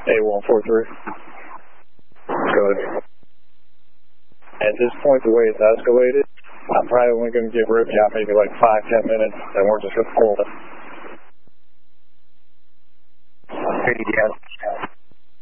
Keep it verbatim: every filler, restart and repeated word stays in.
A one four three. Good. At this point, the way it's escalated, I'm probably only going to give Ripjaw maybe like five, ten minutes, and we're just going to pull it.